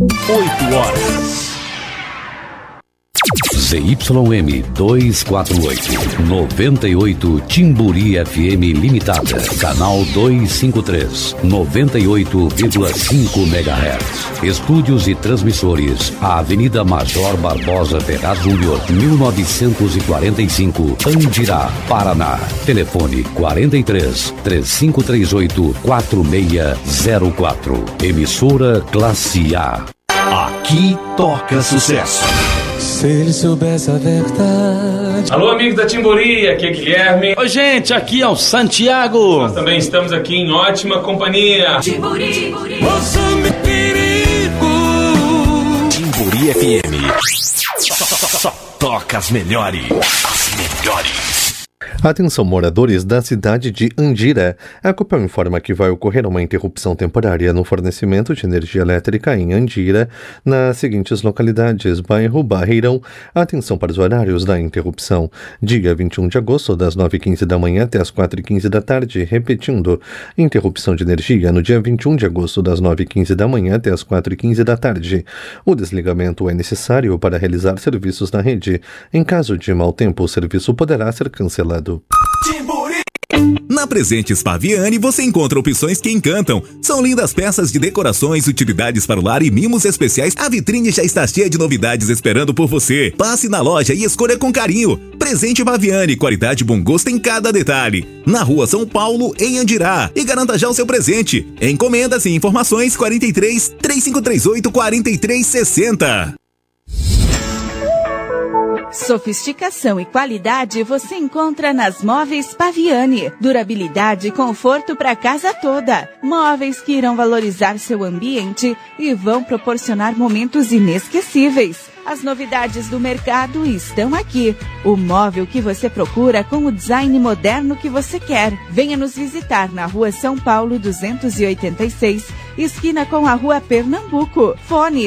8h. ZYM 248, 98 Timburi FM Limitada, canal 253, 98,5 MHz. Estúdios e transmissores, a Avenida Major Barbosa Ferraz Júnior, 1945, Andirá, Paraná. Telefone 43 3538 4604. Emissora Classe A. Aqui toca sucesso. Se ele soubesse a verdade. Alô, amigos da Timburi, aqui é Guilherme. Oi, gente, aqui é o Santiago. Nós também estamos aqui em ótima companhia. Timburi, ouça-me perigo. Timburi FM. Só toca as melhores. Atenção, moradores da cidade de Andira. A Copel informa que vai ocorrer uma interrupção temporária no fornecimento de energia elétrica em Andira, nas seguintes localidades: bairro Barreirão. Atenção para os horários da interrupção: dia 21 de agosto, das 9h15 da manhã até as 4h15 da tarde. Repetindo, interrupção de energia no dia 21 de agosto, das 9h15 da manhã até as 4h15 da tarde. O desligamento é necessário para realizar serviços na rede. Em caso de mau tempo, o serviço poderá ser cancelado. Na Presentes Paviani você encontra opções que encantam. São lindas peças de decorações, utilidades para o lar e mimos especiais. A vitrine já está cheia de novidades esperando por você. Passe na loja e escolha com carinho. Presente Paviani, qualidade e bom gosto em cada detalhe. Na Rua São Paulo, em Andirá. E garanta já o seu presente. Encomendas e informações 43 3538 4360. Sofisticação e qualidade você encontra nas Móveis Paviani. Durabilidade e conforto para a casa toda. Móveis que irão valorizar seu ambiente e vão proporcionar momentos inesquecíveis. As novidades do mercado estão aqui. O móvel que você procura com o design moderno que você quer. Venha nos visitar na Rua São Paulo 286, esquina com a Rua Pernambuco. Fone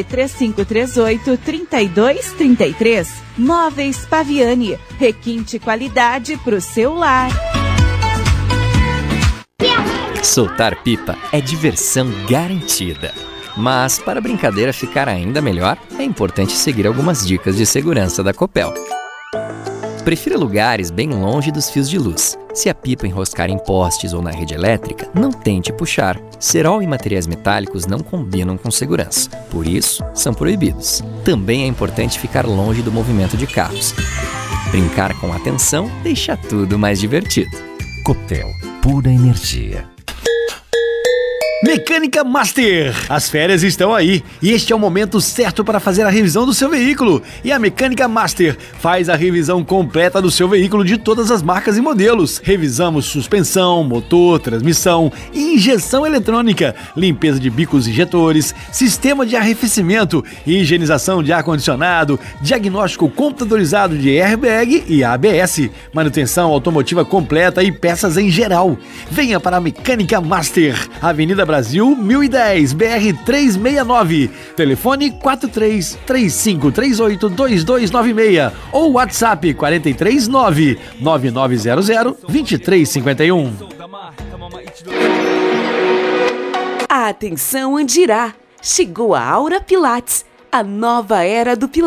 3538-3233. Móveis Paviani. Requinte qualidade pro seu lar. Soltar pipa é diversão garantida. Mas, para a brincadeira ficar ainda melhor, é importante seguir algumas dicas de segurança da Copel. Prefira lugares bem longe dos fios de luz. Se a pipa enroscar em postes ou na rede elétrica, não tente puxar. Cerol e materiais metálicos não combinam com segurança, por isso, são proibidos. Também é importante ficar longe do movimento de carros. Brincar com atenção deixa tudo mais divertido. Copel, pura energia. Mecânica Master! As férias estão aí e este é o momento certo para fazer a revisão do seu veículo. E a Mecânica Master faz a revisão completa do seu veículo de todas as marcas e modelos. Revisamos suspensão, motor, transmissão, injeção eletrônica, limpeza de bicos injetores, sistema de arrefecimento, higienização de ar-condicionado, diagnóstico computadorizado de airbag e ABS, manutenção automotiva completa e peças em geral. Venha para a Mecânica Master, Avenida Brasil 1010, BR 369, telefone 43 3538 2296 ou WhatsApp 439 9900 2351. Atenção, Andirá! Chegou a Aura Pilates, a nova era do Pilates.